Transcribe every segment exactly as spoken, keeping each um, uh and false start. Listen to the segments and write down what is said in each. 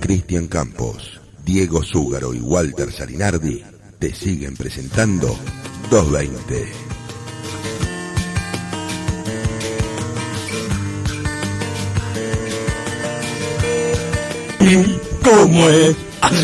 Cristian Campos, Diego Zúgaro y Walter Salinardi te siguen presentando doscientos veinte. ¿Cómo es?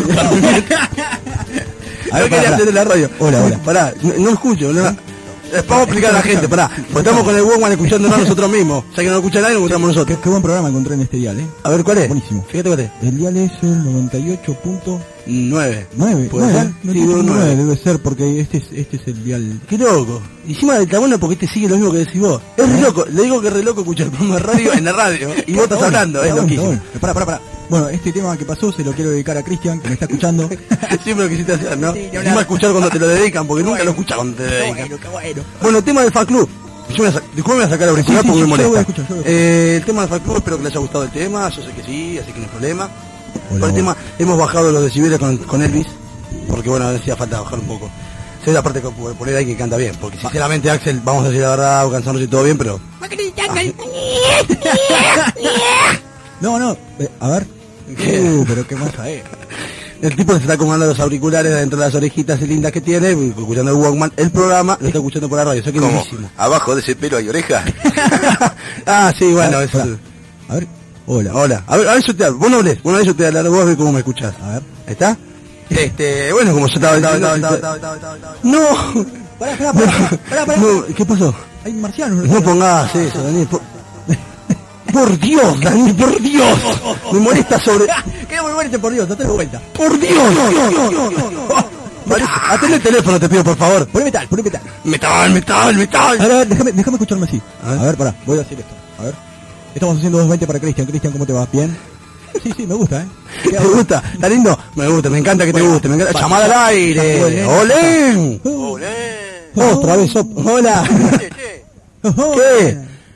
A ver, quería hacer la radio. Hola, hola. Pará, no, no escucho, no. Les vamos a explicar a la gente, pará. Pues estamos con el Walkman escuchándonos nosotros mismos. O sea que no lo escucha nadie, lo escuchamos nosotros. Qué, qué buen programa encontré en este dial, ¿eh? A ver, ¿cuál es? Buenísimo. Fíjate cuál es. El dial es el noventa y ocho punto nueve. nueve. ¿Puede ser? Sí, nueve. Debe ser porque este es, este es el dial. Qué loco. Encima está bueno porque te sigue lo mismo que decís vos. Es re loco. Le digo que es re loco escuchar el programa de radio en la radio. Y vos estás hablando, es loquísimo. Bueno. Pará, pará, pará. Bueno, este tema que pasó se lo quiero dedicar a Cristian, que me está escuchando. Siempre lo quisiste hacer, ¿no? Sí, Encima escuchar cuando te lo dedican, porque nunca lo escuchas cuando te dedican. Qué bueno, qué bueno. Bueno, el tema del fan club. Yo me voy a, después me voy a sacar la original Sí, sí, porque sí, me yo lo voy a molesta. escuchar, yo lo voy a Eh, el tema del fan club, espero que les haya gustado el tema. Yo sé que sí, así que no hay problema. Hola, Por el hola. tema, hemos bajado los decibeles con, con Elvis, porque bueno, hacía falta bajar un poco. Sé la parte que poner ahí que canta bien, porque sinceramente Axel, vamos a decir la verdad, cansarnos y todo bien, pero... No, no, eh, a ver. ¿Qué? Uh, pero qué más es. El tipo se está acomodando los auriculares dentro de las orejitas lindas que tiene, escuchando el Walkman. El programa lo está escuchando por la radio, eso que es ¿Cómo? buenísimo. ¿Abajo de ese pelo hay oreja? Ah, sí, bueno, A ver, eso. pará. A ver, hola. Hola, a ver, a ver, yo te hablo. Vos no hables, vos no hables, yo te hablo, vos ves cómo me escuchás. A ver. ¿Ahí está? Este, bueno, como yo estaba... estaba, estaba, estaba, estaba, estaba, estaba, estaba. ¡No! Pará, pará, pará, pará, pará. No, ¿qué pasó? Hay marcianos. No pongas eso, Daniel. Por, por Dios, Daniel, por Dios. Me molesta sobre... Que no me muerte, por Dios, date la vuelta. ¡Por Dios! Parece- Atende el teléfono, te pido, por favor. Poné metal, poné metal. Metal, metal, metal. A ver, a ver, déjame, déjame escucharme así. A A ver. ver, pará, voy a decir esto. A ver. Estamos haciendo doscientos veinte para Cristian. Cristian, ¿cómo te va? ¿Bien? Sí, sí, me gusta, ¿eh? ¿Te gusta? ¿Está lindo? Me gusta, me encanta que te guste. Me encanta. Llamada al aire. ¡Olé! Olé. Otra vez, op- hola. Che, che. ¿Qué?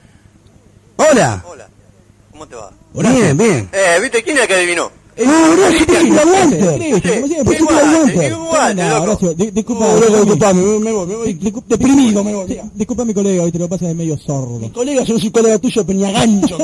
Hola. Hola. ¿Cómo te va? Bien, bien. Eh, ¿viste quién es el que adivinó? Ah, Horacio, te quiero Walter. Cristian, como siempre, ¿Por qué te Igual, Walter? igual, No, loco. Horacio, di- disculpa. Oh, loco, disculpame, me me voy, me voy. Disculpa- Deprimido me voy. Sí, disculpa a mi colega, hoy te lo pasa de medio sordo. Mi colega, yo no soy colega tuyo, Peñagancho.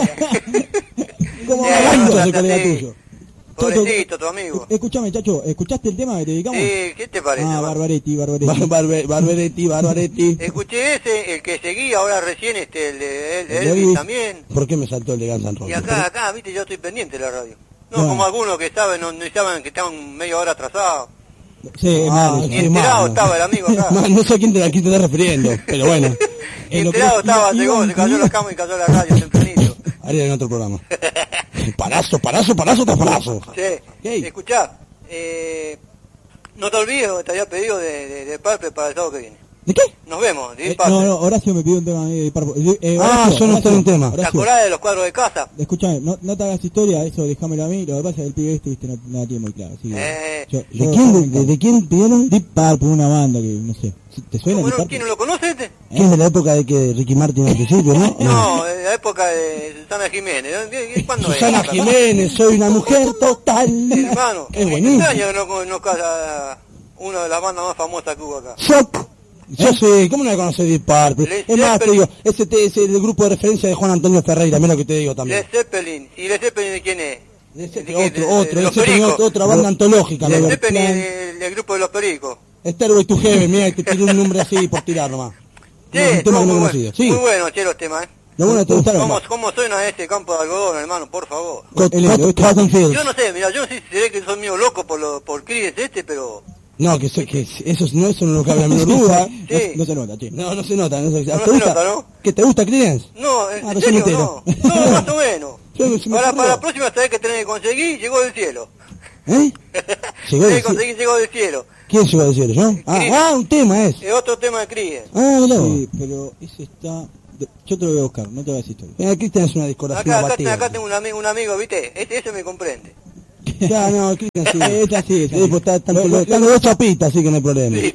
¿Cómo Eh, Peñagancho soy sí. colega tuyo? Pobrecito, tu amigo. Escuchame, chacho, ¿escuchaste el tema que te dedicamos? Sí, ¿qué te parece? Ah, va? Barbaretti, Barbaretti. Bar- Barbe- Barbaretti, Barbaretti. Escuché ese, el que seguía ahora recién, este, el de el de El Elvis Elvis. también. ¿Por qué me saltó el de Guns N' Y Roses? acá, acá, viste, yo estoy pendiente de la radio. No, Bueno. como algunos que saben, no, no saben que estaban media hora atrasados. Sí, Ah, mal, sí, Enterado mano. estaba el amigo acá. Man, no sé a quién te, a quién te estás refiriendo, pero bueno. En lo que Enterado es- estaba, iba- llegó, se cayó la cama y cayó la radio tempranito. Haría en otro programa. Parazo, parazo, parazo, tras parazo. Sí, ¿Qué? escuchá, eh, no te olvides lo que te había pedido de, de, de Pulpe para el sábado que viene. ¿De qué? Nos vemos, de Eh, Pulpe. no, no, Horacio me pidió un tema de Parpo. Eh, eh, Ah, Horacio, yo no estoy en tema. ¿Te Horacio, acordás de los cuadros de casa? escuchame, no, no te hagas historia, eso déjamelo a mí. Lo que pasa es que el pibe este, viste, no, no la tiene muy claro. Así que Eh, yo- ¿De yo- quién, de, de quién pidieron? Deep Purple, una banda que, no sé. ¿Te suena ¿Cómo Deep no? Purple? ¿Quién no lo conoce este? ¿Quién de la época de que Ricky Martin al principio, no? No, de la época de Susana Jiménez. ¿De- ¿Cuándo Susana es? Jiménez, soy una mujer total. Hermano, Es buenísimo. extraño que no, no casa una de las bandas más famosas que hubo acá. Shock. Yo sé, ¿cómo no la conoces Deep Purple? Led Es más, te Zeppelin. digo, ese te- es el grupo de referencia de Juan Antonio Ferreira, mira lo que te digo también. Led Zeppelin. ¿Y Led Zeppelin de quién es? Led ¿De Zeppelin, qué? otro, De- otro, de Led los Zeppelin, Pericos. otra, otra banda antológica. Led Robert Zeppelin Plant. del, del grupo de los Pericos. Stairway to Heaven, mira, te tiré un nombre así por tirar nomás. Sí, No, un tema estuvo que no muy, he bueno, conocido. Sí, muy bueno, che, los temas, ¿eh? lo bueno te gustaron. ¿Cómo, ¿Cómo suena ese campo de algodón, hermano? Por favor. Cot- El- Cot- el- Cotton Fields. Yo no sé, mira, yo no sé si seré que soy mío loco por lo, por Creedence este, pero... No, que, sé- que eso no, eso no lo cabe a menor duda. Sí. No, no se nota, che. No, no se nota. No se, No ¿te se gusta? nota, ¿no? ¿Que te gusta Creedence? No, ¿en Ah, pero serio yo me no? entero. No, más o menos. Yo- se me Para, ocurrió. para la próxima sabés que tenés que conseguir, llegó del cielo. ¿Eh? Llegó Tenés del que conseguir, llegó del cielo. ¿Quién llegó del cielo? ¿Yo? Ah, Creedence. ah, un tema es. Es otro tema de Creedence. Ah, mirá vos. Sí, pero ese está... de- Yo te lo voy a buscar, no te voy a decir historia. Mira, Cristian es una discografía Acá, acá, batida. acá tengo un amigo, un amigo, ¿viste? Este, ese me comprende. Ya, no, Cristian sí. Esa sí, esa Sí, sí. pues está, están, Lo- lo- están los dos chapitas, así que no hay problema. Sí,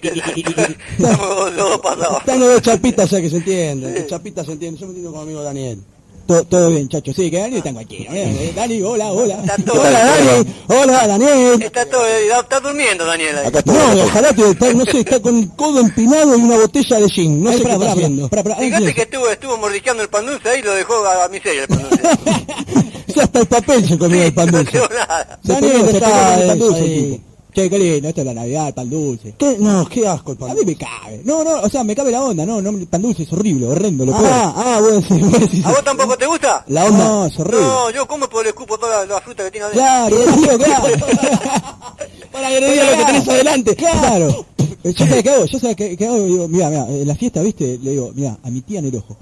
Estamos los dos pasados. Están los dos chapitas, ya que se entienden. Los chapitas se entienden. Yo me entiendo con mi amigo Daniel. Todo, todo bien, chacho. Sí, que Dani está en cualquiera. Eh, Dani, hola, hola. Está todo- Hola, Dani. Hola, Daniel. Está todo, está durmiendo Daniel ahí. No, ojalá que está, no sé, está con el codo empinado y una botella de gin. No Ay, sé pará, qué está pará, haciendo. pará, pará, pará, Fíjate ay, que estuvo, estuvo mordisqueando el pan dulce ahí y lo dejó a, a miseria el pan dulce. Ese hasta el papel se comió el pan No dulce. quedó nada. Se Daniel, comió, se dejá pegó con el eso pan dulce, ahí. el tipo. Che, qué lindo, esto es la Navidad, el pan dulce. ¿Qué? No, qué asco el pan A dulce. mí me cabe. No, no, o sea, me cabe la onda, no, no, el pan dulce es horrible, horrendo, lo peor. Ah, ah, bueno, sí, bueno, sí, sí. ¿A vos tampoco te gusta? La onda. No, es horrible. No, yo como por el escupo toda la, la fruta que tiene adentro. Claro, tío, claro. Para agredir a lo que tenés adelante. Claro. Yo sabés qué hago, yo sabés qué, qué hago, digo, mira, mira, en la fiesta, viste, le digo, mira, a mi tía en el ojo.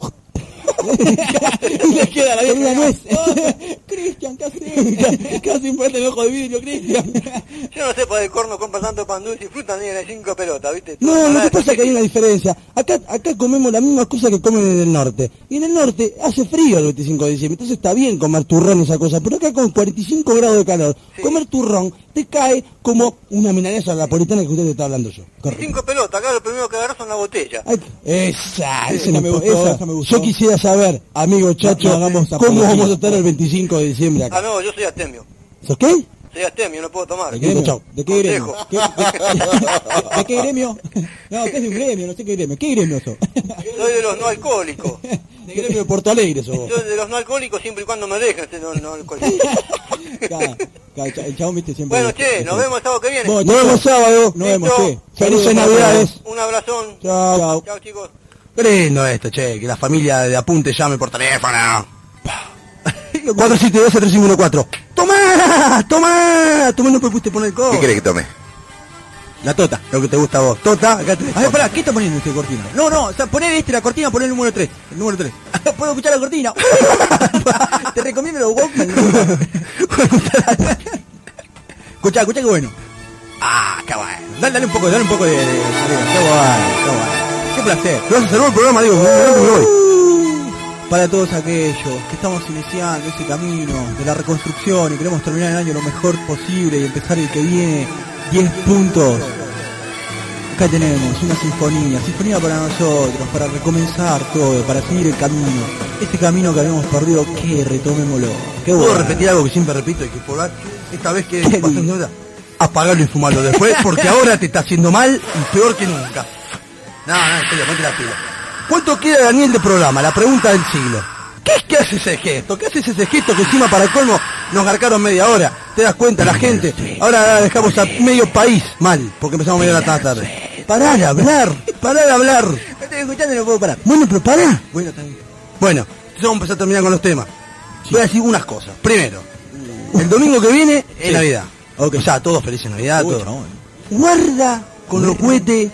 Y le queda la Con una vieja nuez. Cristian, ¿qué haces? Casi fuerte el ojo de vidrio, Cristian. Yo no sé por el corno compra tanto pan dulce y fruta ni en cinco pelotas, ¿viste? No, lo que pasa es que hay una diferencia. Acá, acá comemos la misma cosa que comen en el norte. Y en el norte hace frío el veinticinco de diciembre. Entonces está bien comer turrón y esa cosa. Pero acá con cuarenta y cinco grados de calor, Sí. comer turrón te cae como una milanesa napolitana que usted te está hablando yo. Cinco pelotas, acá lo primero que agarras son la botella. Ay, esa, esa, Esa me me gustó, gustó, esa. esa me gustó. Yo quisiera saber, amigo Chacho, No, no hagamos cómo apología. vamos a estar el veinticinco de diciembre Ah, acá. no, yo soy astemio. ¿Sos qué? Soy astemio, no puedo tomar. ¿De qué gremio? Chau. ¿De qué gremio? Consejo. ¿Qué- de, de qué gremio? No, ¿qué es un gremio? No sé qué gremio. ¿Qué gremio sos? Soy de los no alcohólicos. De gremio de Porto Alegre sos vos. Soy de los no alcohólicos siempre y cuando me dejen ser no, no alcohólicos. Claro, claro, el cha- el chabón, viste, siempre... Bueno, che, nos vemos el sábado que viene. Vos, Nos vemos sábado. Nos vemos, Listo. che. Felices Saludos, Navidades. Un abrazón. Chao. Chao. Chao, chicos. Qué lindo esto, che, que la familia de Apunte llame por teléfono. cuatro siete uno dos tres cinco uno cuatro. ¡Tomá! ¡Tomá! Tomá, no me pudiste poner el codo. ¿Qué querés que tome? La tota, lo que te gusta a vos. Tota, acá tenés. A ver, pará, ¿qué está poniendo este cortina? No, no, o sea, poner este, la cortina, poner el número tres. El número tres. ¿Puedo escuchar la cortina? Te recomiendo los Walkman. Escuchá, escuchá que bueno. Ah, qué bueno. Dale, dale un poco, dale un poco de... de- de- Qué bueno, qué bueno. Qué placer. ¿Lo vas a cerrar el programa, digo? No, no, no, no. Para todos aquellos que estamos iniciando ese camino de la reconstrucción y queremos terminar el año lo mejor posible y empezar el que viene diez puntos. Acá tenemos una sinfonía, sinfonía para nosotros, para recomenzar todo, para seguir el camino. Ese camino que habíamos perdido, que retomémoslo. Qué ¿Puedo bueno. repetir algo que siempre repito y que por esta vez que Qué es bastante lindo. nota? Apagarlo y fumarlo después, porque ahora te está haciendo mal y peor que nunca. No, no, en serio, ponte la pila. ¿Cuánto queda, Daniel, de programa? La pregunta del siglo. ¿Qué es que hace ese gesto? ¿Qué hace ese gesto que encima para colmo nos garcaron media hora? ¿Te das cuenta, la gente? Ahora dejamos a medio país mal, porque empezamos media hora tarde. Pará de hablar, pará de hablar. Me estoy escuchando y no puedo parar. Bueno, pero pará. Bueno, también. Bueno, entonces vamos a empezar a terminar con los temas. Voy a decir unas cosas. Primero, el domingo que viene es Sí. Navidad. Ok. O sea, todos felices Navidad, Uy, todos. chabón. Guarda con los cohetes,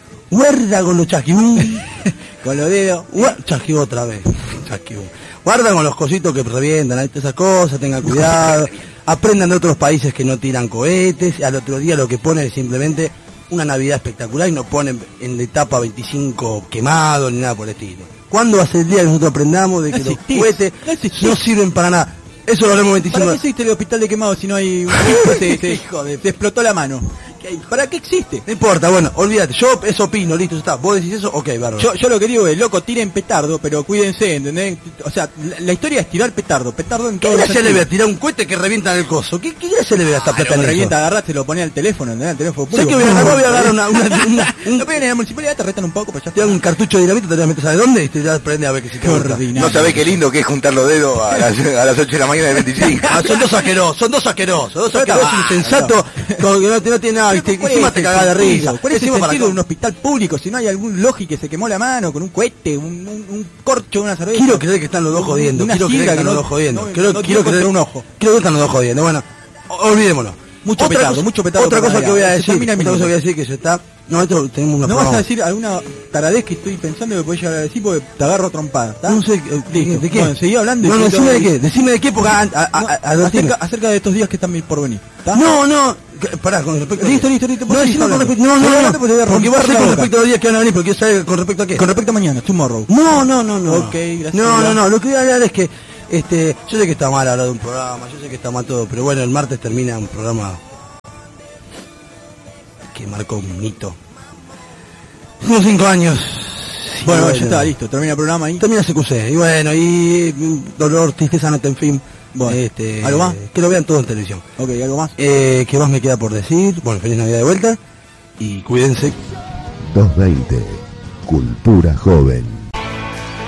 guarda con los chasquibum. Con los dedos. Gua- Chasquibú otra vez. Chasquibú. Guarda con los cositos que revientan, ¿eh? Esas cosas, tengan cuidado. Aprendan de otros países que no tiran cohetes. Al otro día lo que ponen es simplemente una Navidad espectacular y no ponen en la etapa veinticinco quemado ni nada por el estilo. ¿Cuándo va a ser el día que nosotros aprendamos de que No los existís, cohetes no existís. no sirven para nada? Eso lo haremos ¿Para veinticinco. qué existe el hospital de quemados si no hay un se, se, Hijo de- se explotó la mano? ¿Para qué existe? No importa, bueno, olvídate. Yo eso opino, listo, ya está. ¿Vos decís eso? Ok, bárbaro. Yo, yo lo que digo es, loco, tiren petardo, pero cuídense, ¿entendés? O sea, la, la historia es tirar petardo, petardo en ¿Qué todos los gracia le ve a sentidos. tirar un cohete que revienta en el coso? ¿Qué, qué gracia le ve a esta Ah, plata lo en eso? revienta, agarraste, lo ponía al teléfono, ¿entendés? Al teléfono ¿Sabes qué voy a agarrar? Voy a agarrar una, una, una- un, Lo pegan en la municipalidad, te retan un poco, pero ya te está. dan un cartucho de dinamita, te lo metes a dónde y te das prende a ver que si te Qué gusta. ordinario. No sabés qué lindo que es juntar los dedos a las, a las ocho de la mañana del veinticinco. Ah, son dos asquerosos, son dos asquerosos, dos Pero asquerosos está insensatos, con que no, te- no tiene nada, y te- ¿Cuál encima es te el cagás de sentido? risa. ¿Cuál es el Encima para sentido de acá. un hospital público si no hay algún logi que se quemó la mano con un cohete, un, un, un corcho, una cerveza? Quiero creer que están los dos jodiendo, Una quiero creer que sidra están los no- dos jodiendo. no- Quiero, no quiero dio contra creer un ojo. Creo que están los dos jodiendo. Bueno, o- olvidémonos. Mucho Otra petardo, cosa- mucho petardo Otra para cosa que voy a Navidad. Se decir, termina el otra cosa minuto. que voy a decir que se está. No, esto tenemos una ¿No vas a programa. decir alguna taradez que estoy pensando que podés llegar a decir porque te agarro trompada? ¿Está? No sé, eh, Listo. ¿de qué? Bueno, seguí hablando y No, yo no, te decime voy- de qué, decime de qué, porque a, a, No, a- advertime. acerca, acerca de estos días que están por venir. ¿Está? No, no, que- pará, con respecto a Listo, qué. listo, listo, No, vos decime seguís con hablando. respecto, no, Seguí no, hablando no, porque te voy a porque va a romper ser la con boca. respecto a los días que van a venir, porque quiero saber con respecto a qué. Con respecto a mañana, tomorrow. No, no, no, no. Ok, gracias. No, no, no, lo que voy a hablar es que, este, yo sé que está mal hablar de un programa, yo sé que está mal todo, pero bueno, el martes termina un programa que marcó un hito. Unos cinco años. Y Bueno, ya está, listo, termina el programa ahí. Termina C Q C, y bueno, y mm, dolor, tristeza, nota, en fin. Bueno, este, ¿algo más? Que lo vean todo en televisión. Ok, ¿algo más? Eh, ¿Qué más me queda por decir? Bueno, feliz Navidad de vuelta y cuídense. doscientos veinte. Cultura joven.